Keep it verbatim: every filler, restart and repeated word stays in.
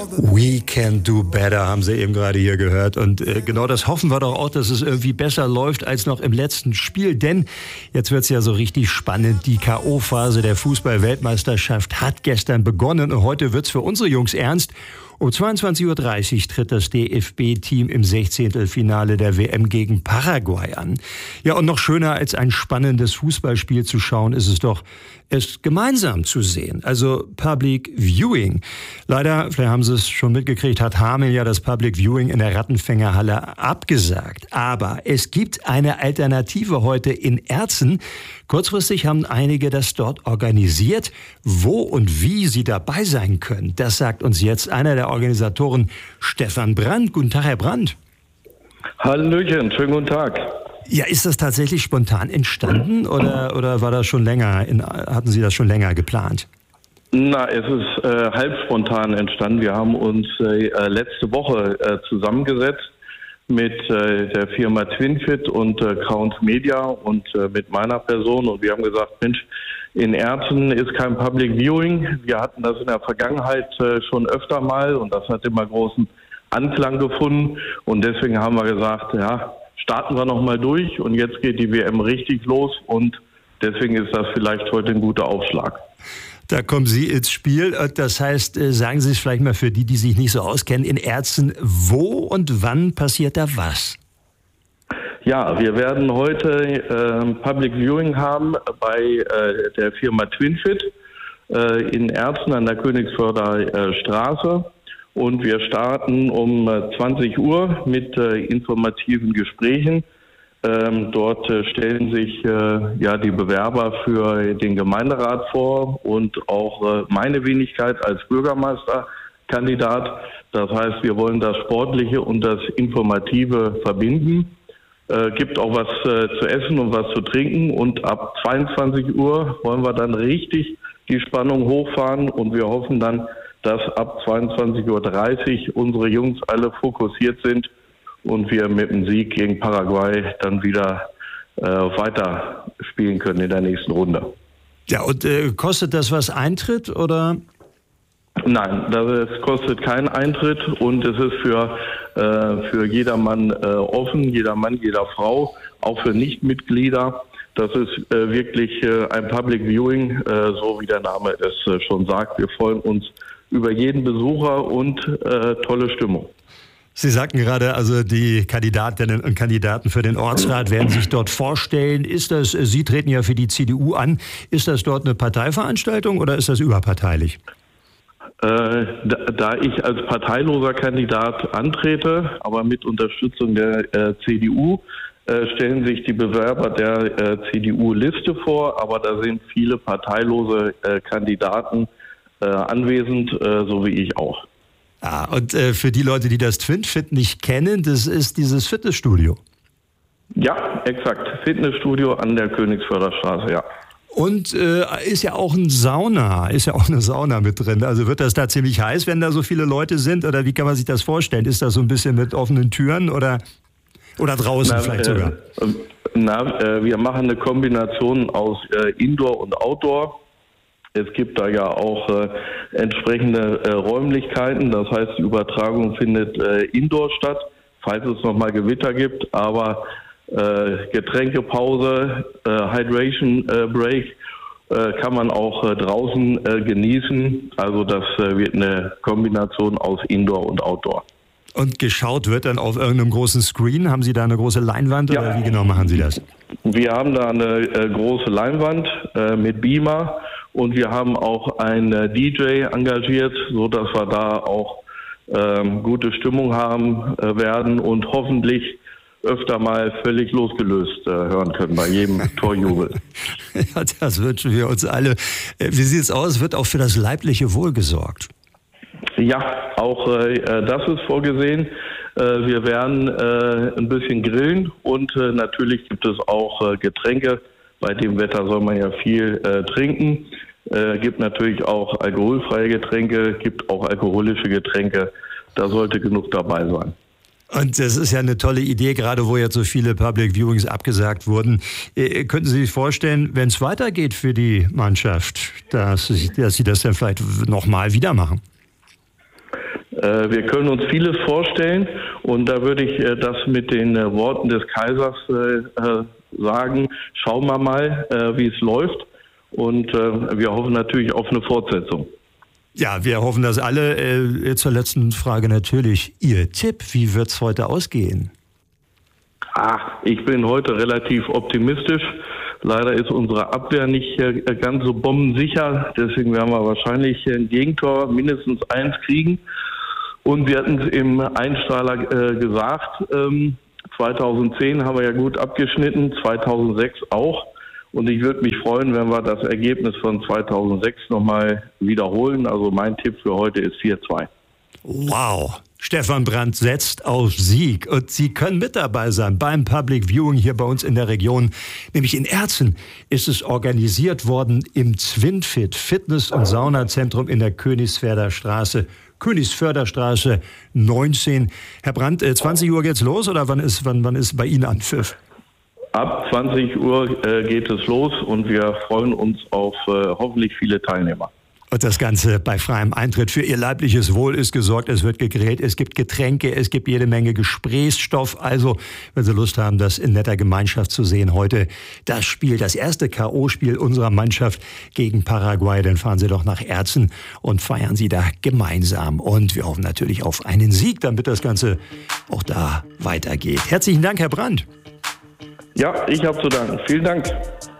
We can do better, haben Sie eben gerade hier gehört. Und äh, genau das hoffen wir doch auch, dass es irgendwie besser läuft als noch im letzten Spiel. Denn jetzt wird es ja so richtig spannend. Die K O-Phase der Fußball-Weltmeisterschaft hat gestern begonnen. Und heute wird es für unsere Jungs ernst. Um zweiundzwanzig Uhr dreißig tritt das D F B-Team im Sechzehntelfinale der W M gegen Paraguay an. Ja, und noch schöner als ein spannendes Fußballspiel zu schauen, ist es doch, es gemeinsam zu sehen. Also Public Viewing. Leider, vielleicht haben Sie es schon mitgekriegt, hat Hameln ja das Public Viewing in der Rattenfängerhalle abgesagt. Aber es gibt eine Alternative heute in Erzen. Kurzfristig haben einige das dort organisiert. Wo und wie Sie dabei sein können, das sagt uns jetzt einer der Organisatoren, Stefan Brandt. Guten Tag, Herr Brandt. Hallöchen, schönen guten Tag. Ja, ist das tatsächlich spontan entstanden oder, oder war das schon länger, in, hatten Sie das schon länger geplant? Na, es ist äh, halb spontan entstanden. Wir haben uns äh, letzte Woche äh, zusammengesetzt mit äh, der Firma TwinFit und äh, Count Media und äh, mit meiner Person und wir haben gesagt, Mensch, in Erzen ist kein Public Viewing. Wir hatten das in der Vergangenheit äh, schon öfter mal und das hat immer großen Anklang gefunden und deswegen haben wir gesagt, ja, starten wir nochmal durch und jetzt geht die W M richtig los und deswegen ist das vielleicht heute ein guter Aufschlag. Da kommen Sie ins Spiel. Das heißt, sagen Sie es vielleicht mal für die, die sich nicht so auskennen, in Erzen, wo und wann passiert da was? Ja, wir werden heute äh, Public Viewing haben bei äh, der Firma TwinFit äh, in Erzen an der Königswörther äh, Straße. Und wir starten um zwanzig Uhr mit äh, informativen Gesprächen. Ähm, dort äh, stellen sich äh, ja die Bewerber für den Gemeinderat vor und auch äh, meine Wenigkeit als Bürgermeisterkandidat. Das heißt, wir wollen das Sportliche und das Informative verbinden. Äh, gibt auch was äh, zu essen und was zu trinken. Und ab zweiundzwanzig Uhr wollen wir dann richtig die Spannung hochfahren und wir hoffen dann, dass ab zweiundzwanzig Uhr dreißig unsere Jungs alle fokussiert sind und wir mit dem Sieg gegen Paraguay dann wieder äh, weiter spielen können in der nächsten Runde. Ja, und äh, kostet das was Eintritt oder? Nein, das kostet keinen Eintritt und es ist für, äh, für jedermann äh, offen, jeder Mann, jeder Frau, auch für Nichtmitglieder. Das ist äh, wirklich äh, ein Public Viewing, äh, so wie der Name es äh, schon sagt. Wir freuen uns über jeden Besucher und äh, tolle Stimmung. Sie sagten gerade, also die Kandidatinnen und Kandidaten für den Ortsrat werden sich dort vorstellen. Ist das, Sie treten ja für die C D U an, ist das dort eine Parteiveranstaltung oder ist das überparteilich? Äh, da, da ich als parteiloser Kandidat antrete, aber mit Unterstützung der äh, C D U, äh, stellen sich die Bewerber der äh, C D U-Liste vor, aber da sind viele parteilose äh, Kandidaten äh, anwesend, äh, so wie ich auch. Ah, und äh, für die Leute, die das TwinFit nicht kennen, das ist dieses Fitnessstudio. Ja, exakt. Fitnessstudio an der Königswörther Straße, ja. Und äh, ist ja auch ein Sauna, ist ja auch eine Sauna mit drin. Also wird das da ziemlich heiß, wenn da so viele Leute sind? Oder wie kann man sich das vorstellen? Ist das so ein bisschen mit offenen Türen oder, oder draußen na, vielleicht äh, sogar? Na, äh, wir machen eine Kombination aus äh, Indoor und Outdoor. Es gibt da ja auch äh, entsprechende äh, Räumlichkeiten. Das heißt, die Übertragung findet äh, Indoor statt, falls es nochmal Gewitter gibt. Aber äh, Getränkepause, äh, Hydration äh, Break äh, kann man auch äh, draußen äh, genießen. Also das äh, wird eine Kombination aus Indoor und Outdoor. Und geschaut wird dann auf irgendeinem großen Screen? Haben Sie da eine große Leinwand oder ja. Wie genau machen Sie das? Wir haben da eine äh, große Leinwand äh, mit Beamer. Und wir haben auch einen äh, D J engagiert, so dass wir da auch ähm, gute Stimmung haben äh, werden und hoffentlich öfter mal völlig losgelöst äh, hören können bei jedem Torjubel. Ja, das wünschen wir uns alle. Wie sieht es aus? Wird auch für das leibliche Wohl gesorgt? Ja, auch äh, das ist vorgesehen. Äh, wir werden äh, ein bisschen grillen und äh, natürlich gibt es auch äh, Getränke. Bei dem Wetter soll man ja viel äh, trinken. Äh, gibt natürlich auch alkoholfreie Getränke, gibt auch alkoholische Getränke. Da sollte genug dabei sein. Und das ist ja eine tolle Idee, gerade wo jetzt so viele Public Viewings abgesagt wurden. Äh, könnten Sie sich vorstellen, wenn es weitergeht für die Mannschaft, dass, dass Sie das dann vielleicht nochmal wieder machen? Äh, wir können uns vieles vorstellen und da würde ich äh, das mit den äh, Worten des Kaisers äh, sagen, schauen wir mal, äh, wie es läuft und äh, wir hoffen natürlich auf eine Fortsetzung. Ja, wir hoffen das alle. Äh, zur letzten Frage natürlich Ihr Tipp, wie wird es heute ausgehen? Ach, ich bin heute relativ optimistisch. Leider ist unsere Abwehr nicht äh, ganz so bombensicher. Deswegen werden wir wahrscheinlich ein Gegentor mindestens eins kriegen. Und wir hatten es im Einstrahler äh, gesagt, ähm, zweitausendzehn haben wir ja gut abgeschnitten, zweitausendsechs auch. Und ich würde mich freuen, wenn wir das Ergebnis von zweitausendsechs nochmal wiederholen. Also mein Tipp für heute ist vier zwei. Wow! Stefan Brandt setzt auf Sieg und Sie können mit dabei sein beim Public Viewing hier bei uns in der Region. Nämlich in Erzen ist es organisiert worden im Zwinfit, Fitness- und Saunazentrum in der Königswerder Straße, Königsförderstraße neunzehn. Herr Brandt, zwanzig Uhr geht's los oder wann ist, wann, wann ist bei Ihnen Anpfiff? Ab zwanzig Uhr äh, geht es los und wir freuen uns auf äh, hoffentlich viele Teilnehmer. Und das Ganze bei freiem Eintritt. Für Ihr leibliches Wohl ist gesorgt, es wird gegrillt, es gibt Getränke, es gibt jede Menge Gesprächsstoff. Also, wenn Sie Lust haben, das in netter Gemeinschaft zu sehen, heute das Spiel, das erste K O-Spiel unserer Mannschaft gegen Paraguay, dann fahren Sie doch nach Erzen und feiern Sie da gemeinsam. Und wir hoffen natürlich auf einen Sieg, damit das Ganze auch da weitergeht. Herzlichen Dank, Herr Brandt. Ja, ich habe zu danken. Vielen Dank.